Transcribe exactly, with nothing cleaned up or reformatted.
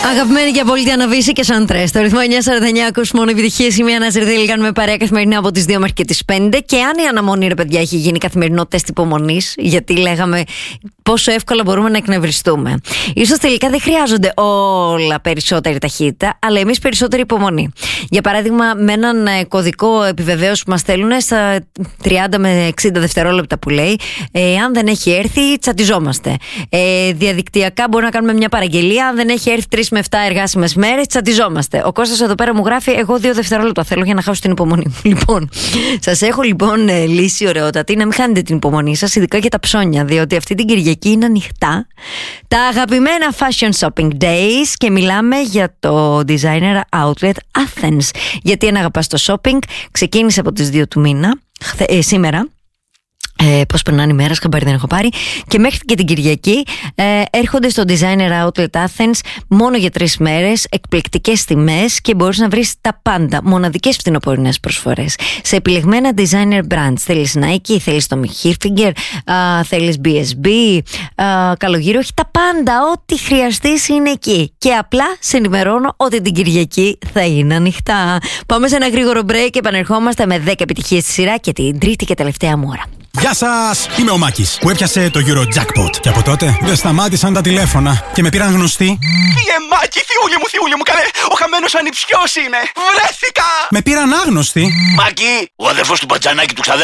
Αγαπημένη και απόλυτη Αναβίση και Σαντρέ. Στο ρυθμό εννιά σαράντα εννιά ακούς μόνο επιτυχίες. Είμαι η Άννα Ζερδέλη. Κάνουμε παρέα καθημερινά από τις δύο μέχρι και τις πέντε. Και αν η αναμονή, ρε παιδιά, έχει γίνει καθημερινό τεστ υπομονής, γιατί λέγαμε πόσο εύκολα μπορούμε να εκνευριστούμε. Ίσως τελικά δεν χρειάζονται όλα περισσότερη ταχύτητα, αλλά εμείς περισσότερη υπομονή. Για παράδειγμα, με έναν κωδικό επιβεβαίωση που μας στέλνουν στα τριάντα με εξήντα δευτερόλεπτα που λέει, ε, αν δεν έχει έρθει, τσατιζόμαστε. Ε, διαδικτυακά μπορούμε να κάνουμε μια παραγγελία. Αν δεν έχει έρθει τρεις με επτά εργάσιμες μέρες, τσατιζόμαστε. Ο Κώστας εδώ πέρα μου γράφει: εγώ δύο δευτερόλεπτα θέλω για να χάσω την υπομονή μου. Λοιπόν, σας έχω λοιπόν λύση ωραιότατη να μην χάνετε την υπομονή σας, ειδικά για τα ψώνια, διότι αυτή την Κυριακή είναι ανοιχτά τα αγαπημένα Fashion Shopping Days και μιλάμε για το Designer Outlet Athens. Γιατί αν αγαπάς το shopping, ξεκίνησε από τις δύο του μήνα, χθε, ε, σήμερα. Ε, πώς περνάνε οι μέρες, χαμπάρι δεν έχω πάρει. Και μέχρι και την Κυριακή ε, έρχονται στο Designer Outlet Athens μόνο για τρεις μέρες, εκπληκτικές τιμές και μπορείς να βρεις τα πάντα. Μοναδικές φθινοπορεινές προσφορές σε επιλεγμένα designer brands. Θέλεις Nike, θέλεις Tommy Hilfiger, α, θέλεις μπι ες μπι, α, καλογύρο, όχι τα πάντα. Ό,τι χρειαστείς είναι εκεί. Και απλά σε ενημερώνω ότι την Κυριακή θα είναι ανοιχτά. Πάμε σε ένα γρήγορο break και επανερχόμαστε με δέκα επιτυχίες στη σειρά και την τρίτη και τελευταία μου ώρα. Γεια σας! Είμαι ο Μάκης που έπιασε το Eurojackpot. Και από τότε δεν σταμάτησαν τα τηλέφωνα και με πήραν γνωστοί. Φύγε Μάκη, θιούλη μου, θιούλη μου, καλέ! Ο χαμένος ανιψιός είμαι! Βρέθηκα! Με πήραν άγνωστοι. Μάκη, ο αδερφός του μπατζανάκι του ξαδέρφου